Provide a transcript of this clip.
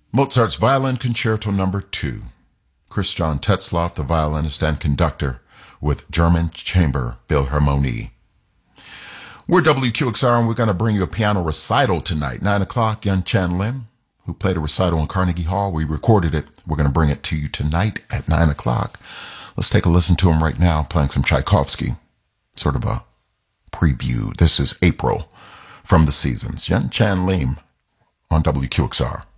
Mozart's Violin Concerto No. 2. Christian Tetzlaff, the violinist and conductor, with German Chamber Philharmonie. We're WQXR, and we're going to bring you a piano recital tonight. 9 o'clock, Yun Chan Lim, who played a recital in Carnegie Hall. We recorded it. We're going to bring it to you tonight at 9 o'clock. Let's take a listen to him right now, playing some Tchaikovsky. Sort of a preview. This is April from the Seasons. Yun Chan Lim on WQXR.